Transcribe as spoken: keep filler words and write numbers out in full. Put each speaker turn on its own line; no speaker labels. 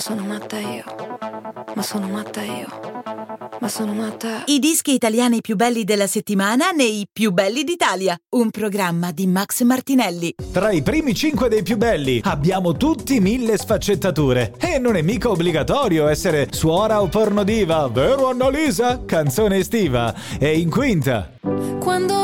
Sono matta io, ma sono matta io, ma sono matta.
I dischi italiani più belli della settimana nei Più belli d'Italia, un programma di Max Martinelli.
Tra i primi cinque dei più belli abbiamo tutti mille sfaccettature e non è mica obbligatorio essere suora o pornodiva, vero Annalisa? Canzone estiva. E in quinta,
Quando